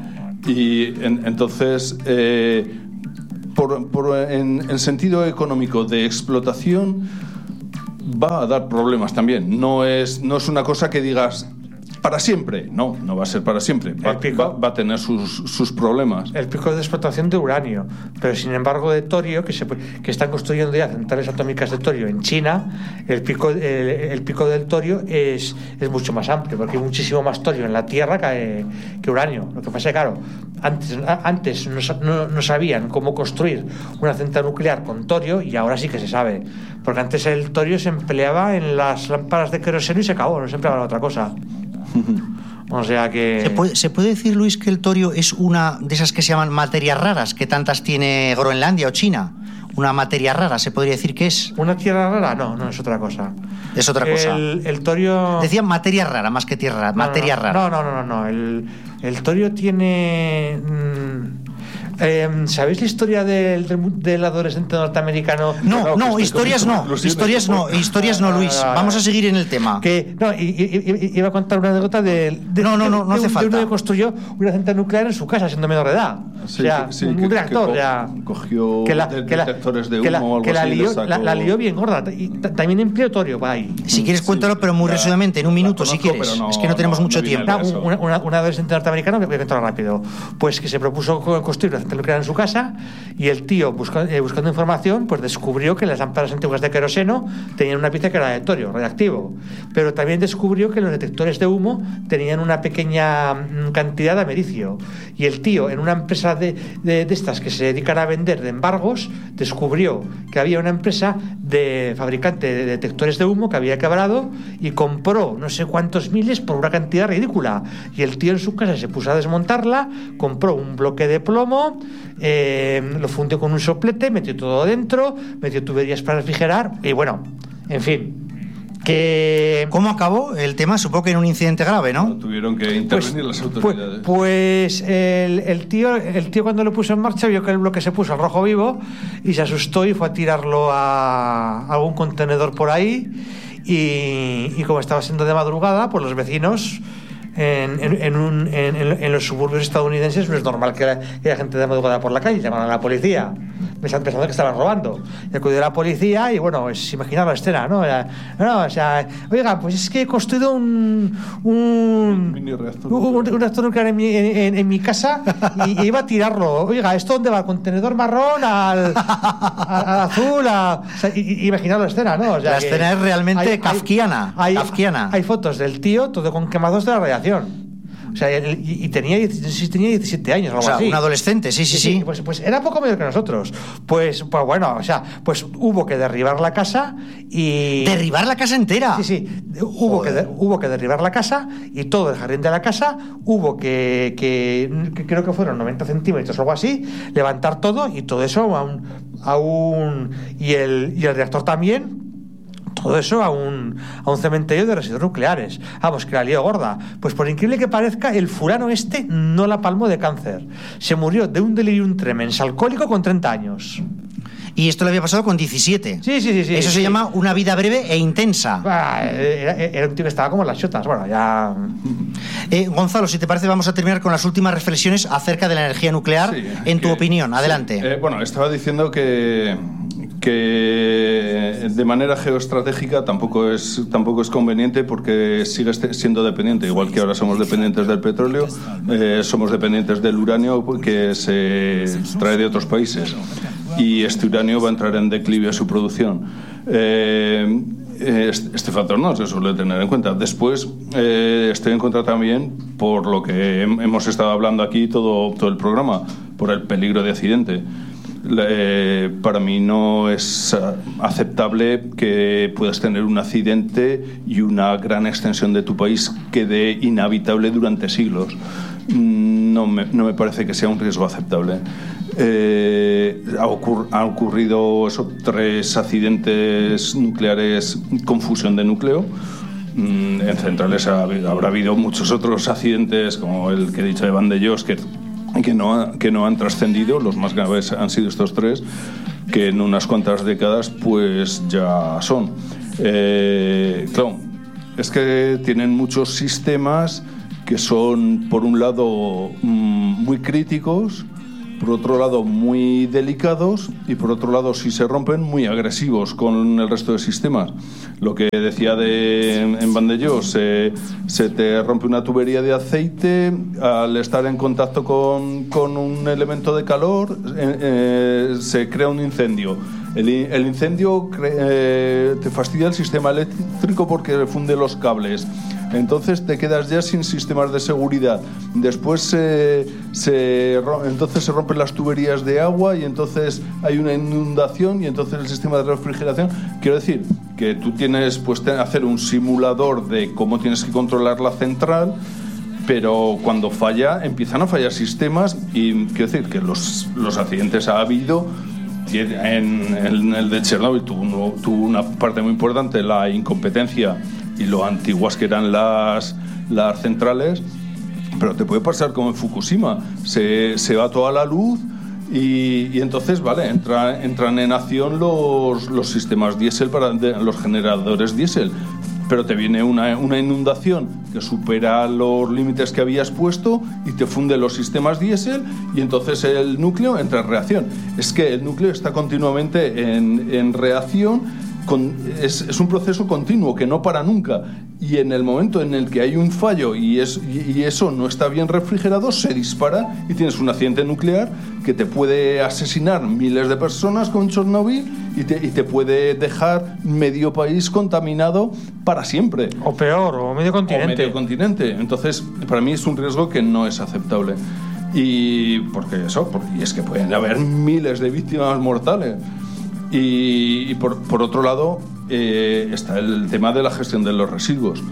Y en, entonces, eh, por, por, en, en sentido económico de explotación, va a dar problemas también. No es, no es una cosa que digas... para siempre, no, no va a ser para siempre, va, va, va a tener sus, sus problemas. El pico de explotación de uranio, pero sin embargo de torio, que, se, que están construyendo ya centrales atómicas de torio en China, el pico, el, el pico del torio es, es mucho más amplio, porque hay muchísimo más torio en la Tierra que, que uranio. Lo que pasa es que, claro, antes, antes no, no, no sabían cómo construir una central nuclear con torio, y ahora sí que se sabe, porque antes el torio se empleaba en las lámparas de queroseno y se acabó, no se empleaba en otra cosa. O sea que... ¿Se puede, ¿Se puede decir, Luis, que el torio es una de esas que se llaman materias raras, que tantas tiene Groenlandia o China? Una materia rara, ¿se podría decir que es? ¿Una tierra rara? No, no, es otra cosa. Es otra cosa. El, el torio... Decían materia rara más que tierra rara, no, materia no, rara. No, no, no, no, no. El, el torio tiene... Mmm, Eh, ¿sabéis la historia del, del, del adolescente norteamericano? No, no, no historias no, historias no, historias no, Luis. Vamos a seguir en el tema. Que no, y, y, y, iba a contar una anécdota de, de, no, no, no, no de, hace de falta. uno que construyó una central nuclear en su casa siendo menor de edad. Sí, o sea, sí, un que, reactor que co- ya cogió que la, de, que la, detectores de humo que la, o algo que la así. lió, Sacó... la, la lió bien gorda. Y t- también empleó torio para ahí. Si quieres cuéntalo, pero muy resumidamente, en un minuto, conozco, si quieres. no, es que no tenemos no, mucho no tiempo. Una, una, una adolescente norteamericana, voy a contarlo rápido, pues que se propuso construir una central nuclear en su casa, y el tío, busca, eh, buscando información, pues descubrió que las lámparas antiguas de queroseno tenían una pieza que era de torio, radiactivo, pero también descubrió que los detectores de humo tenían una pequeña mm, cantidad de americio, y el tío, en una empresa de, de, de estas que se dedican a vender de embargos, descubrió que había una empresa de fabricante de detectores de humo que había quebrado, y compró no sé cuántos miles por una cantidad ridícula, y el tío en su casa se puso a desmontarla, compró un bloque de plomo, eh, lo fundió con un soplete, metió todo dentro, metió tuberías para refrigerar, y bueno, en fin, que... ¿Cómo acabó el tema? Supongo que en un incidente grave, ¿no? Tuvieron que intervenir pues, las autoridades. Pues, pues el, el tío el tío cuando lo puso en marcha vio que el bloque se puso al rojo vivo y se asustó y fue a tirarlo a algún contenedor por ahí, y, y como estaba siendo de madrugada, pues los vecinos... En, en, en, un, en, en los suburbios estadounidenses no es normal que haya gente de madrugada por la calle, llamaron a la policía pensando que estaban robando, y acudió a la policía y bueno, es imaginar la escena, ¿no? no, o sea, oiga, pues es que he construido un un, un, reactor, un, un reactor nuclear en mi, en, en mi casa y, y iba a tirarlo, oiga, ¿esto dónde va? ¿Al contenedor marrón? ¿Al, al, al azul? A, o sea, y, imaginar la escena, ¿no? O sea, la escena es realmente hay, kafkiana, hay, kafkiana. Hay, hay fotos del tío todo con quemados de la radiación. O sea, y, y tenía, tenía diecisiete años o algo o sea, así. Un adolescente, sí, sí, sí. sí. Pues, pues era poco mayor que nosotros. Pues, pues bueno, o sea, pues hubo que derribar la casa y... ¿Derribar la casa entera? Sí, sí. Hubo que, de, hubo que derribar la casa y todo el jardín de la casa hubo que, que, que creo que fueron noventa centímetros o algo así, levantar todo y todo eso a un... A un y, el, y el reactor también... Todo eso a un, a un cementerio de residuos nucleares. Vamos, que la lió gorda. Pues por increíble que parezca, el fulano este no la palmó de cáncer. Se murió de un delirium tremens alcohólico con treinta años. Y esto le había pasado con diecisiete. Sí, sí, sí. sí Eso se sí. llama una vida breve e intensa. Ah, era, era un tío que estaba como en las chotas. Bueno, ya... Eh, Gonzalo, si te parece, vamos a terminar con las últimas reflexiones acerca de la energía nuclear, sí, en que, tu opinión. Adelante. Sí. Eh, bueno, estaba diciendo que... que de manera geoestratégica tampoco es tampoco es conveniente porque sigue siendo dependiente, igual que ahora somos dependientes del petróleo, eh, somos dependientes del uranio que se trae de otros países y este uranio va a entrar en declive a su producción. Eh, este, este factor no se suele tener en cuenta. Después eh, estoy en contra también por lo que hemos estado hablando aquí todo, todo el programa, por el peligro de accidente. Eh, para mí no es aceptable que puedas tener un accidente y una gran extensión de tu país quede inhabitable durante siglos. No me, no me parece que sea un riesgo aceptable. Eh, ha, ocurr, ha ocurrido eso, tres accidentes nucleares con fusión de núcleo. En centrales ha, habrá habido muchos otros accidentes, como el que he dicho de Vandellós, que Que no, que no han trascendido. Los más graves han sido estos tres, que en unas cuantas décadas pues ya son. Eh, claro, es que tienen muchos sistemas que son, por un lado, muy críticos, por otro lado, muy delicados y, por otro lado, si se rompen, muy agresivos con el resto de sistemas. Lo que decía de, en Vandellós, eh, se te rompe una tubería de aceite, al estar en contacto con, con un elemento de calor, eh, eh, se crea un incendio. El, el incendio cre, eh, te fastidia el sistema eléctrico porque funde los cables. Entonces te quedas ya sin sistemas de seguridad. Después eh, se, entonces se rompen las tuberías de agua y entonces hay una inundación y entonces el sistema de refrigeración. Quiero decir que tú tienes pues te, hacer un simulador de cómo tienes que controlar la central, pero cuando falla empiezan a fallar sistemas y quiero decir que los, los accidentes ha habido. En, en el de Chernobyl tuvo, tuvo una parte muy importante la incompetencia y lo antiguas que eran las, las centrales, pero te puede pasar como en Fukushima, se, se va toda la luz y, y entonces vale entra, entran en acción los, los sistemas diésel para de, los generadores diésel, pero te viene una, una inundación que supera los límites que habías puesto y te funde los sistemas diésel y entonces el núcleo entra en reacción. Es que el núcleo está continuamente en, en reacción, con, es, es un proceso continuo que no para nunca, y en el momento en el que hay un fallo y, es, y, y eso no está bien refrigerado, se dispara y tienes un accidente nuclear que te puede asesinar miles de personas con Chernobyl y te, y te puede dejar medio país contaminado para siempre. O peor, o medio continente. O medio continente. Entonces, para mí es un riesgo que no es aceptable. Y porque eso, porque, y es que pueden haber miles de víctimas mortales. Y, y por, por otro lado, eh, está el tema de la gestión de los residuos.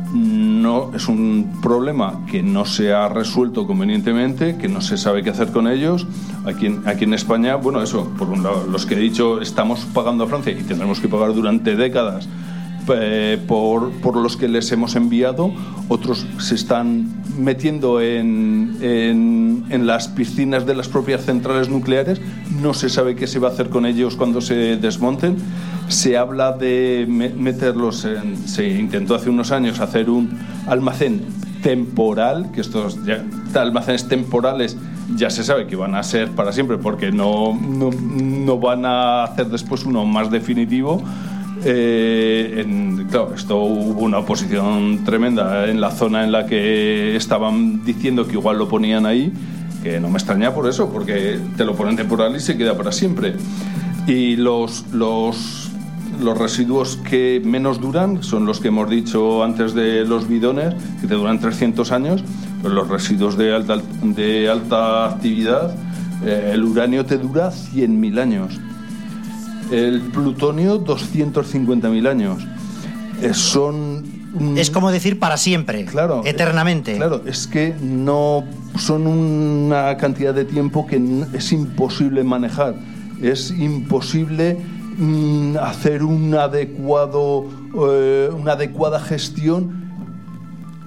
No es un problema que no se ha resuelto convenientemente, que no se sabe qué hacer con ellos. Aquí en, aquí en España, bueno, eso, por un lado, los que he dicho, estamos pagando a Francia y tendremos que pagar durante décadas eh, por, por los que les hemos enviado. Otros se están metiendo en, en, en las piscinas de las propias centrales nucleares. No se sabe qué se va a hacer con ellos cuando se desmonten. Se habla de meterlos en, se intentó hace unos años hacer un almacén temporal, que estos ya, almacenes temporales ya se sabe que van a ser para siempre porque no, no, no van a hacer después uno más definitivo. Eh, en, claro, esto hubo una oposición tremenda en la zona en la que estaban diciendo que igual lo ponían ahí, que no me extraña por eso, porque te lo ponen temporal y se queda para siempre. Y los, los, los residuos que menos duran son los que hemos dicho antes de los bidones, que te duran trescientos años, pero los residuos de alta, de alta actividad, eh, el uranio te dura cien mil años. El plutonio, doscientos cincuenta mil años. Eh, son... Mm, es como decir para siempre, claro, eternamente. Eh, claro, es que no son una cantidad de tiempo que es imposible manejar. Es imposible mm, hacer un adecuado, eh, una adecuada gestión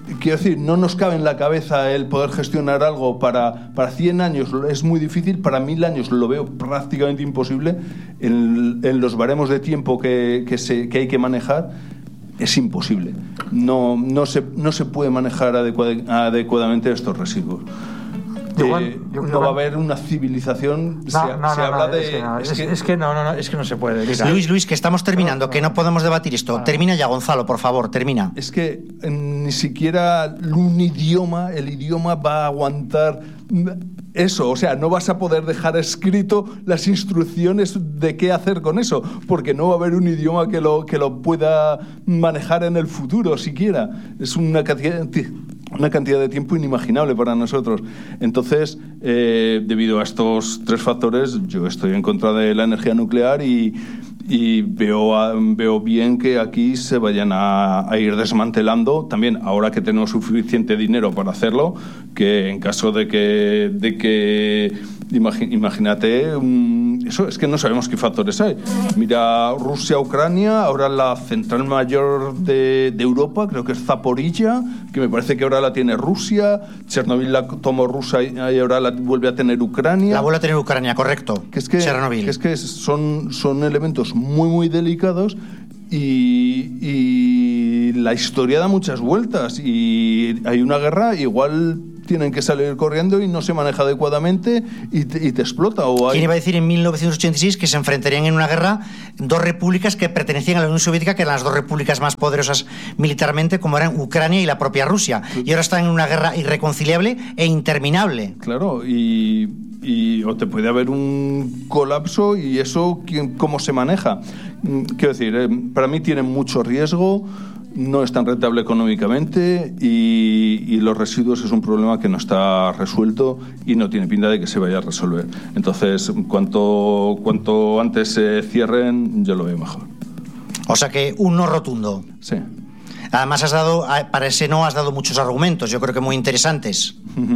quiero decir, no nos cabe en la cabeza el poder gestionar algo para, para cien años, es muy difícil, para mil años lo veo prácticamente imposible, en, en los baremos de tiempo que, que, se, que hay que manejar, es imposible. No, no, se, no se puede manejar adecuad, adecuadamente estos residuos. Igual, eh, igual, no va a haber una civilización. No, se, no, se no, habla no, de. es que no, es es, que, es que no, no, no, es que no se puede. Mira. Luis, Luis, que estamos terminando, No, no, que no podemos debatir esto. Vale. Termina ya, Gonzalo, por favor, termina. Es que eh, ni siquiera un idioma, el idioma va a aguantar eso, o sea, no vas a poder dejar escrito las instrucciones de qué hacer con eso, porque no va a haber un idioma que lo, que lo pueda manejar en el futuro siquiera. Es una cantidad, una cantidad de tiempo inimaginable para nosotros. Entonces, eh, debido a estos tres factores, yo estoy en contra de la energía nuclear y Y veo, veo bien que aquí se vayan a, a ir desmantelando, también ahora que tenemos suficiente dinero para hacerlo, que en caso de que, de que imagínate, eso es que no sabemos qué factores hay. Mira, Rusia, Ucrania, ahora la central mayor de, de Europa, creo que es Zaporilla, que me parece que ahora la tiene Rusia, Chernobyl la tomó Rusia y ahora la vuelve a tener Ucrania. La vuelve a tener Ucrania, correcto. Que es que, Chernobyl. Que es que son, son elementos muy, muy delicados y, y la historia da muchas vueltas y hay una guerra, igual tienen que salir corriendo y no se maneja adecuadamente y te, y te explota. O hay... ¿Quién iba a decir en mil novecientos ochenta y seis que se enfrentarían en una guerra dos repúblicas que pertenecían a la Unión Soviética, que eran las dos repúblicas más poderosas militarmente, como eran Ucrania y la propia Rusia? Y ahora están en una guerra irreconciliable e interminable. Claro, y, y o te puede haber un colapso y eso, ¿cómo se maneja? Quiero decir, eh, para mí tiene mucho riesgo, no es tan rentable económicamente y, y los residuos es un problema que no está resuelto y no tiene pinta de que se vaya a resolver. Entonces, cuanto, cuanto antes se cierren, yo lo veo mejor. O sea que un no rotundo. Sí. Además, has dado, para ese no has dado muchos argumentos, yo creo que muy interesantes.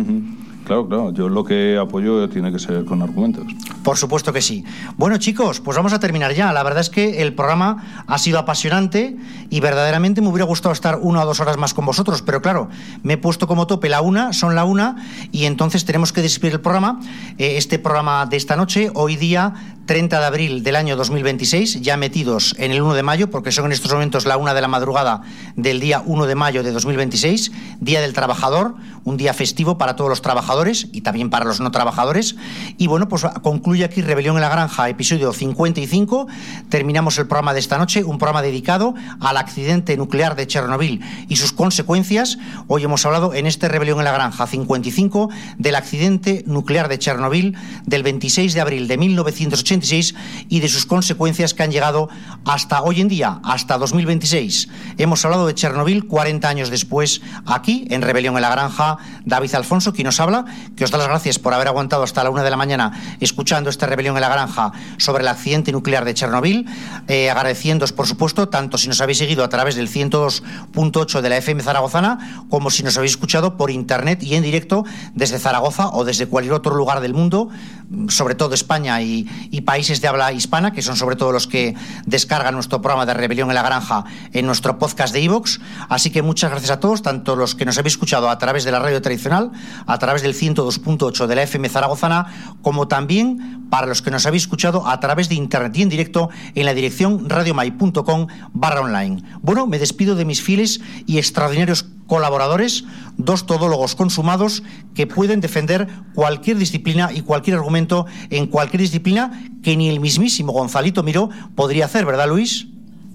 Claro, claro, yo lo que apoyo tiene que ser con argumentos. Por supuesto que sí. Bueno, chicos, pues vamos a terminar ya. La verdad es que el programa ha sido apasionante y verdaderamente me hubiera gustado estar una o dos horas más con vosotros, pero claro, me he puesto como tope la una, son la una, y entonces tenemos que despedir el programa. Eh, este programa de esta noche, hoy día treinta de abril del año dos mil veintiséis, ya metidos en el uno de mayo, porque son en estos momentos la una de la madrugada del día uno de mayo de dos mil veintiséis, Día del Trabajador, un día festivo para todos los trabajadores y también para los no trabajadores. Y bueno, pues concluye aquí Rebelión en la Granja, episodio cincuenta y cinco. Terminamos el programa de esta noche, un programa dedicado al accidente nuclear de Chernobyl y sus consecuencias. Hoy hemos hablado en este Rebelión en la Granja cincuenta y cinco del accidente nuclear de Chernobyl del veintiséis de abril de mil novecientos ochenta y seis y de sus consecuencias que han llegado hasta hoy en día, hasta dos mil veintiséis. Hemos hablado de Chernobyl cuarenta años después, aquí en Rebelión en la Granja. David Alfonso, quien nos habla, que os da las gracias por haber aguantado hasta la una de la mañana escuchando esta Rebelión en la Granja sobre el accidente nuclear de Chernobyl. Eh, agradeciéndoos, por supuesto, tanto si nos habéis seguido a través del ciento dos punto ocho de la F M zaragozana, como si nos habéis escuchado por internet y en directo desde Zaragoza o desde cualquier otro lugar del mundo, sobre todo España y, y países de habla hispana, que son sobre todo los que descargan nuestro programa de Rebelión en la Granja en nuestro podcast de iVoox. Así que muchas gracias a todos, tanto los que nos habéis escuchado a través de la radio tradicional, a través del ciento dos punto ocho de la F M zaragozana, como también para los que nos habéis escuchado a través de internet y en directo en la dirección radiomai.com barra online. Bueno, me despido de mis fieles y extraordinarios colaboradores, dos todólogos consumados que pueden defender cualquier disciplina y cualquier argumento en cualquier disciplina que ni el mismísimo Gonzalito Miró podría hacer, ¿verdad, Luis?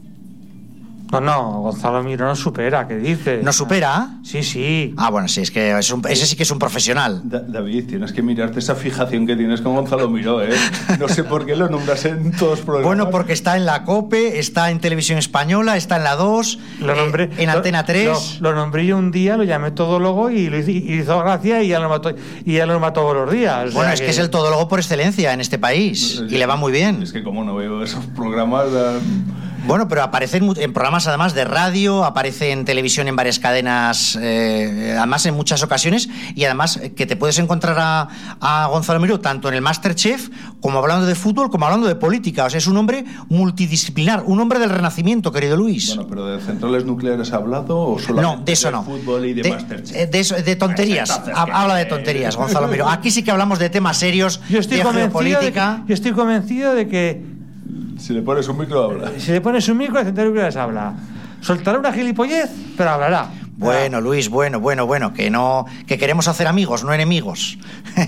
No, no, Gonzalo Miró no supera, ¿qué dices? ¿No supera? Sí, sí. Ah, bueno, sí, es que es un, ese sí que es un profesional. Da- David, tienes que mirarte esa fijación que tienes con Gonzalo Miró, ¿eh? No sé por qué lo nombras en todos los programas. Bueno, porque está en la COPE, está en Televisión Española, está en la dos, Lo nombré, eh, en Antena tres. Lo, lo nombré yo un día, lo llamé todólogo y le hizo, y hizo gracia y ya lo mató, y ya lo mató todos los días. O Bueno, sea es que es el todólogo por excelencia en este país y le va muy bien. Es que como no veo esos programas... eh, Bueno, pero aparece en, en programas además de radio, aparece en televisión en varias cadenas, eh, además en muchas ocasiones, y además que te puedes encontrar a, a Gonzalo Miró tanto en el MasterChef como hablando de fútbol, como hablando de política. O sea, es un hombre multidisciplinar, un hombre del Renacimiento, querido Luis. Bueno, pero ¿de centrales nucleares ha hablado o solamente no, de eso no. de fútbol y de, de MasterChef? De, eso, de tonterías. Entonces, habla de tonterías, Gonzalo Miró. Aquí sí que hablamos de temas serios, yo estoy de geopolítica. De que, yo estoy convencido de que si le pones un micro habla. Si le pones un micro, de centrales nucleares habla. Soltará una gilipollez, pero hablará. Bueno, Luis, bueno, bueno, bueno, que no, que queremos hacer amigos, no enemigos.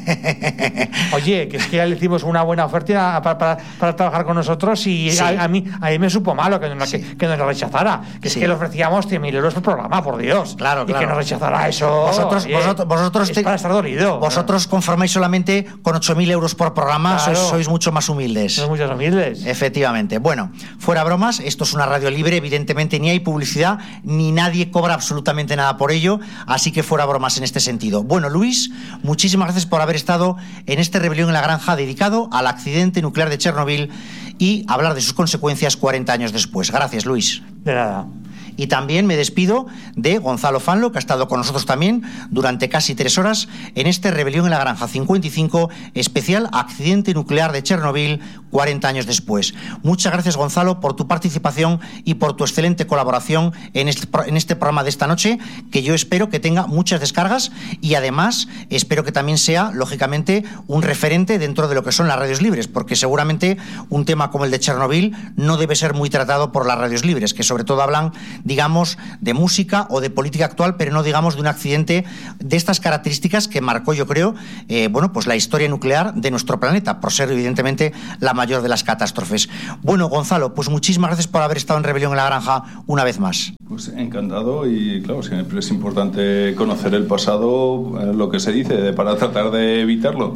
Oye, que es que ya le hicimos una buena oferta para, para, para trabajar con nosotros y sí. a, a mí a mí me supo malo que nos, sí. que, que nos rechazara. Que sí. es que le ofrecíamos cien mil euros por programa, por Dios. Claro, claro. Y que nos rechazara eso. Vosotros, oye, vosotros, vosotros es te, para estar dolido. Vosotros conformáis solamente con ocho mil euros por programa, claro. sois, sois mucho más humildes. Sois muchos humildes. Efectivamente. Bueno, fuera bromas, esto es una radio libre, evidentemente ni hay publicidad, ni nadie cobra absolutamente nada por ello. Así que fuera bromas en este sentido. Bueno, Luis, muchísimas gracias por haber estado en este Rebelión en la Granja dedicado al accidente nuclear de Chernobyl y hablar de sus consecuencias cuarenta años después. Gracias, Luis. De nada. Y también me despido de Gonzalo Fanlo, que ha estado con nosotros también durante casi tres horas en este Rebelión en la Granja cincuenta y cinco, especial accidente nuclear de Chernobyl, cuarenta años después. Muchas gracias, Gonzalo, por tu participación y por tu excelente colaboración en este, en este programa de esta noche, que yo espero que tenga muchas descargas y además espero que también sea, lógicamente, un referente dentro de lo que son las radios libres, porque seguramente un tema como el de Chernobyl no debe ser muy tratado por las radios libres, que sobre todo hablan, digamos, de música o de política actual, pero no digamos de un accidente de estas características que marcó, yo creo, eh, bueno, pues la historia nuclear de nuestro planeta, por ser evidentemente la mayor de las catástrofes. Bueno, Gonzalo, pues muchísimas gracias por haber estado en Rebelión en la Granja una vez más. Pues encantado y claro, siempre es importante conocer el pasado, eh, lo que se dice, para tratar de evitarlo.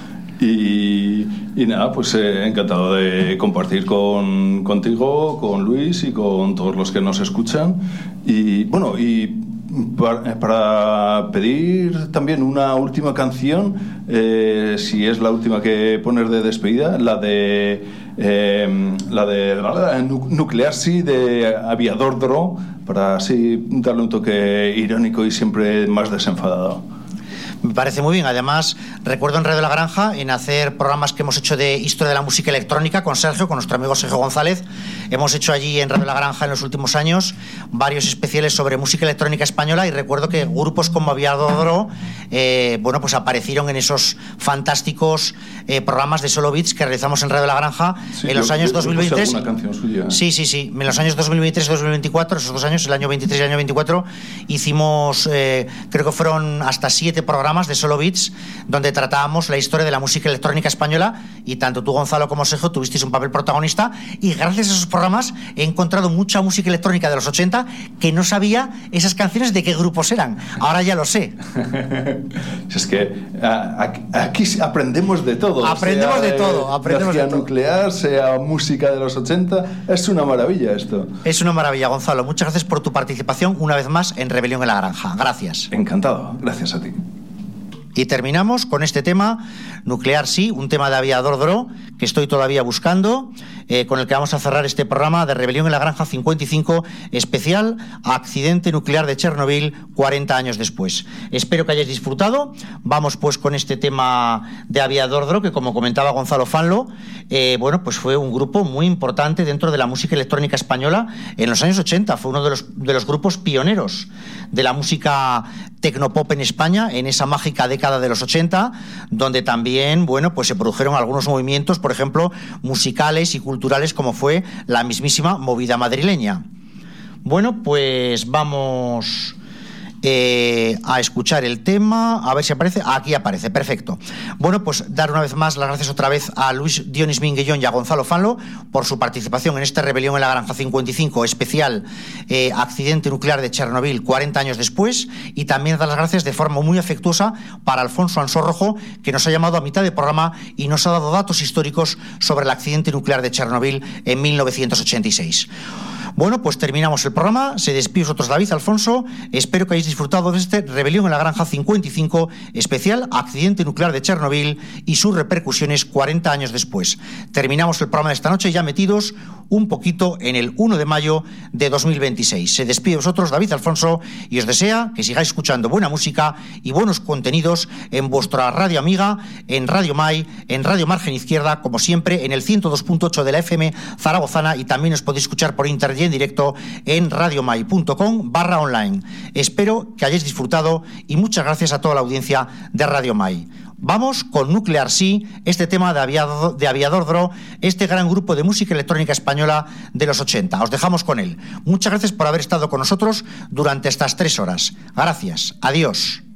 Y, y nada, pues eh, encantado de compartir con, contigo, con Luis y con todos los que nos escuchan. Y bueno, y para, para pedir también una última canción, eh, si es la última que poner de despedida, la de eh, la de la Nuclear Sí de Aviador Dro, para así darle un toque irónico y siempre más desenfadado. Me parece muy bien. Además, recuerdo en Radio La Granja en hacer programas que hemos hecho de historia de la música electrónica con Sergio, con nuestro amigo Sergio González. Hemos hecho allí en Radio La Granja en los últimos años varios especiales sobre música electrónica española y recuerdo que grupos como Aviador Dro, eh, bueno, pues aparecieron en esos fantásticos eh, programas de Solo Beats que realizamos en Radio La Granja sí, en los yo, años dos mil veintitrés. Una canción suya. Sí, sí, sí. En los años dos mil veintitrés y dos mil veinticuatro, esos dos años, el año veintitrés y el año veinticuatro, hicimos, eh, creo que fueron hasta siete programas de Solo Beats donde tratábamos la historia de la música electrónica española y tanto tú, Gonzalo, como Sergio tuvisteis un papel protagonista y gracias a esos programas he encontrado mucha música electrónica de los ochenta que no sabía esas canciones de qué grupos eran. Ahora ya lo sé. Es que aquí aprendemos de todo. Aprendemos de todo. Aprendemos energía de todo. nuclear, sea música de los ochenta, es una maravilla esto. Es una maravilla, Gonzalo. Muchas gracias por tu participación una vez más en Rebelión en la Granja. Gracias. Encantado. Gracias a ti. Y terminamos con este tema, Nuclear Sí, un tema de Aviador Dro, que estoy todavía buscando, eh, con el que vamos a cerrar este programa de Rebelión en la Granja cincuenta y cinco, especial accidente nuclear de Chernobyl, cuarenta años después. Espero que hayáis disfrutado. Vamos pues con este tema de Aviador Dro, que como comentaba Gonzalo Fanlo, eh, bueno, pues fue un grupo muy importante dentro de la música electrónica española en los años ochenta. Fue uno de los, de los grupos pioneros de la música tecnopop en España, en esa mágica década de los ochenta, donde también, bueno, pues se produjeron algunos movimientos, por ejemplo, musicales y culturales, como fue la mismísima movida madrileña. Bueno, pues vamos eh, a escuchar el tema, a ver si aparece. Aquí aparece, perfecto. Bueno, pues dar una vez más las gracias otra vez a Luis Dionis Minguellón y a Gonzalo Fanlo por su participación en esta Rebelión en la Granja cincuenta y cinco, especial eh, accidente nuclear de Chernobyl cuarenta años después, y también dar las gracias de forma muy afectuosa para Alfonso Ansó Rojo, que nos ha llamado a mitad de programa y nos ha dado datos históricos sobre el accidente nuclear de Chernobyl en mil novecientos ochenta y seis. Bueno, pues terminamos el programa. Se despide vosotros, David, Alfonso. Espero que hayáis disfrutado de este Rebelión en la Granja cincuenta y cinco, especial accidente nuclear de Chernobyl y sus repercusiones cuarenta años después. Terminamos el programa de esta noche ya metidos un poquito en el uno de mayo de dos mil veintiséis. Se despide de vosotros David Alfonso y os desea que sigáis escuchando buena música y buenos contenidos en vuestra radio amiga, en Radio Mai, en Radio Margen Izquierda, como siempre, en el ciento dos punto ocho de la F M zaragozana, y también os podéis escuchar por internet y en directo en radiomai punto com barra online. Espero que hayáis disfrutado y muchas gracias a toda la audiencia de Radio Mai. Vamos con Nuclear Sea, este tema de Aviador, de Aviador Dro, este gran grupo de música electrónica española de los ochenta. Os dejamos con él. Muchas gracias por haber estado con nosotros durante estas tres horas. Gracias. Adiós.